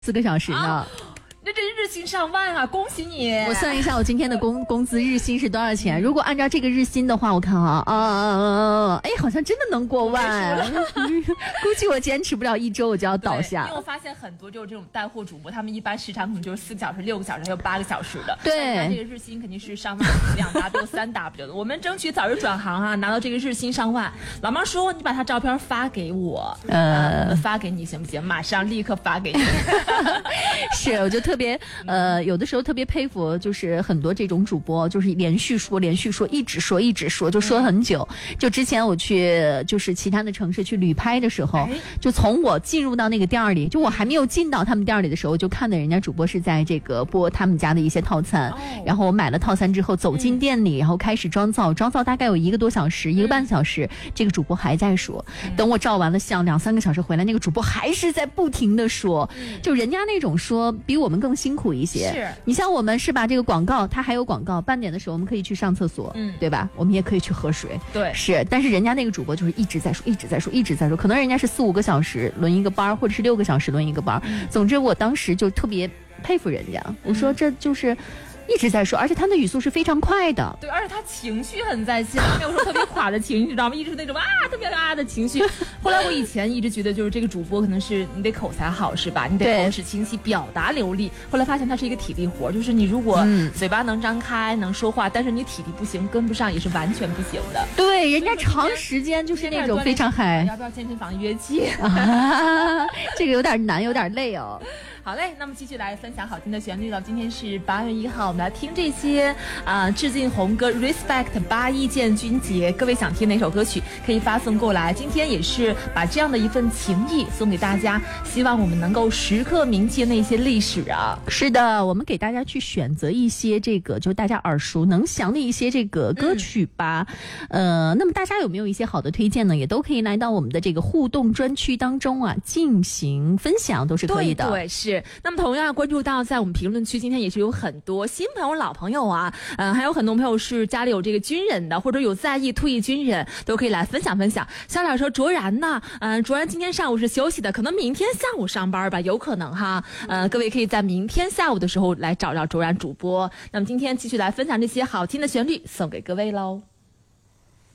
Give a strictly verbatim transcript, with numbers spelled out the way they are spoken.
四个小时呢。啊那这日薪上万啊！恭喜你！ 我算一下，我今天的工工资日薪是多少钱？如果按照这个日薪的话，我看啊啊啊啊！哎，好像真的能过万。估计我坚持不了一周，我就要倒下。 因为我发现很多就是这种带货主播，他们一般时长可能就是四个小时、六个小时，还有八个小时的。 对， 这个日薪肯定是上万、两 W、三 W 的。我们争取早日转行啊，拿到这个日薪上万。老妈说，你把他照片发给我，呃，发给你行不行？马上立刻发给你。 是，我就特别呃，有的时候特别佩服，就是很多这种主播，就是连续说、连续说，一直说、一直说，就说很久。就之前我去就是其他的城市去旅拍的时候，就从我进入到那个店儿里，就我还没有进到他们店儿里的时候，就看到人家主播是在这个播他们家的一些套餐，然后我买了套餐之后走进店里，然后开始妆造，妆造大概有一个多小时，一个半小时，这个主播还在说。等我照完了相，两三个小时回来，那个主播还是在不停的说，就人家那种说比我们更辛苦一些。 是你像我们是吧？这个广告它还有广告，半点的时候我们可以去上厕所，嗯，对吧？我们也可以去喝水， 对， 是。但是人家那个主播就是一直在说，一直在说，一直在说，可能人家是四五个小时轮一个班，或者是六个小时轮一个班。嗯、总之，我当时就特别佩服人家，我说这就是。一直在说，而且他的语速是非常快的。 对，而且他情绪很在线，没有说特别垮的情绪，你知道吗？一直是那种啊特别啊的情绪。后来我以前一直觉得，就是这个主播可能是你得口才好，是吧？你得口齿清晰，表达流利。后来发现它是一个体力活，就是你如果嘴巴能张开，能说话，但是你体力不行，跟不上也是完全不行的。 对，人家长时间就是那种非常嗨。 要不要健身房约起？ 啊，这个有点难，有点累哦。 好嘞，那么继续来分享好听的旋律了。今天是八月一号，我们来听这些啊、呃，致敬红歌 Respect 八一建军节。各位想听哪首歌曲，可以发送过来。今天也是把这样的一份情谊送给大家，希望我们能够时刻铭记那些历史啊。 是的，我们给大家去选择一些这个就大家耳熟能详的一些这个歌曲吧。嗯、呃，那么大家有没有一些好的推荐呢？也都可以来到我们的这个互动专区当中啊，进行分享，都是可以的。 对，对是。那么同样关注到在我们评论区，今天也是有很多新朋友、老朋友啊，嗯、呃，还有很多朋友是家里有这个军人的，或者有在役退役军人，都可以来分享分享。小鸟说卓然呢，嗯、呃，卓然今天上午是休息的，可能明天下午上班吧，有可能哈。呃，各位可以在明天下午的时候来找找卓然主播。那么今天继续来分享这些好听的旋律，送给各位喽。